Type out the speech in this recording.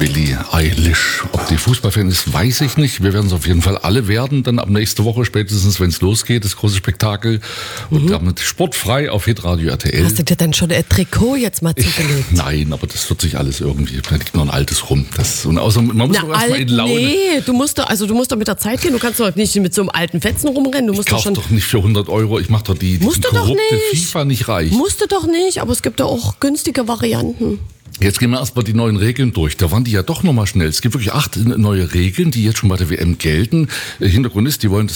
Billie Eilish. Ob die Fußballfan ist, weiß ich nicht. Wir werden es auf jeden Fall alle werden. Dann ab nächste Woche spätestens, wenn es losgeht, das große Spektakel. Und damit sportfrei auf Hitradio RTL. Hast du dir dann schon ein Trikot jetzt mal zugelegt? Nein, aber das wird sich alles irgendwie, da liegt noch ein altes rum. Und außerdem, man muss doch erstmal in Laune. Nee, du musst doch mit der Zeit gehen. Du kannst doch nicht mit so einem alten Fetzen rumrennen. Du musst Ich kaufe doch nicht für 100 Euro. Ich mache doch die korrupte FIFA nicht reich. Musst du doch nicht, aber es gibt ja auch günstige Varianten. Jetzt gehen wir erstmal die neuen Regeln durch. Da waren die ja doch nochmal schnell. Es gibt wirklich 8 neue Regeln, die jetzt schon bei der WM gelten. Hintergrund ist, die wollen